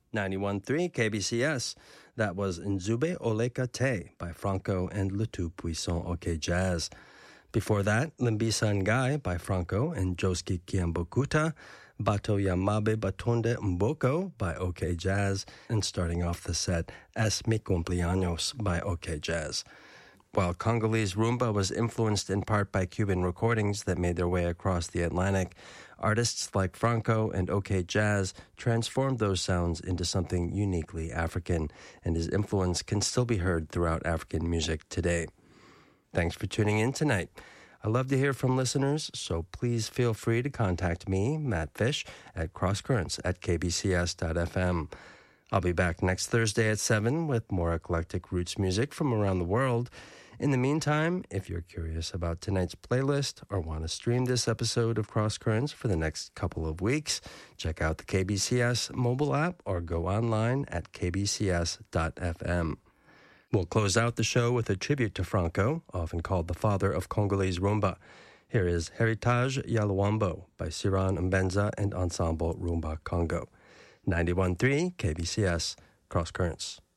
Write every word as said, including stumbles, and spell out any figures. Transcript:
ninety-one point three K B C S. That was Nzube Oleka Te by Franco and Le Tout Puissant OK Jazz. Before that, Limbisa Ngai by Franco and Joski Kiambokuta, Bato Yamabe Batonde Mboko by OK Jazz, and starting off the set, Es Mi Cumpleaños by OK Jazz. While Congolese rumba was influenced in part by Cuban recordings that made their way across the Atlantic, artists like Franco and OK Jazz transformed those sounds into something uniquely African, and his influence can still be heard throughout African music today. Thanks for tuning in tonight. I love to hear from listeners, so please feel free to contact me, Matt Fish, at crosscurrents at k b c s dot f m. I'll be back next Thursday at seven with more eclectic roots music from around the world. In the meantime, if you're curious about tonight's playlist or want to stream this episode of Cross Currents for the next couple of weeks, check out the K B C S mobile app or go online at k b c s dot f m. We'll close out the show with a tribute to Franco, often called the father of Congolese rumba. Here is Heritage ya Luambo by Siran Mbenza and Ensemble Rumba Congo. ninety-one point three K B C S, Cross Currents.